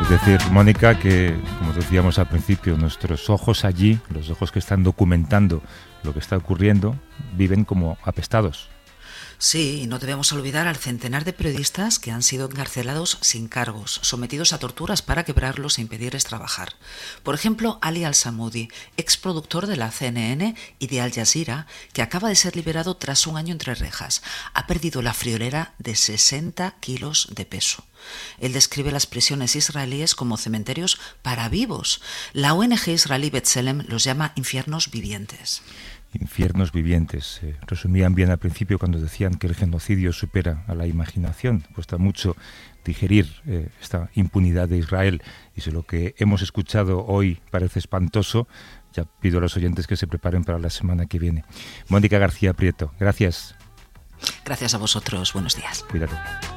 Es decir, Mónica, que como decíamos al principio, nuestros ojos allí, los ojos que están documentando lo que está ocurriendo, viven como apestados. Sí, y no debemos olvidar al centenar de periodistas que han sido encarcelados sin cargos, sometidos a torturas para quebrarlos e impedirles trabajar. Por ejemplo, Ali Al-Samoudi, exproductor de la CNN y de Al Jazeera, que acaba de ser liberado tras un año entre rejas. Ha perdido la friolera de 60 kilos de peso. Él describe las prisiones israelíes como cementerios para vivos. La ONG israelí B'Tselem los llama infiernos vivientes. Infiernos vivientes. Resumían bien al principio cuando decían que el genocidio supera a la imaginación. Cuesta mucho digerir esta impunidad de Israel, y si lo que hemos escuchado hoy parece espantoso, ya pido a los oyentes que se preparen para la semana que viene. Mónica García Prieto, gracias. Gracias a vosotros, buenos días. Cuídate.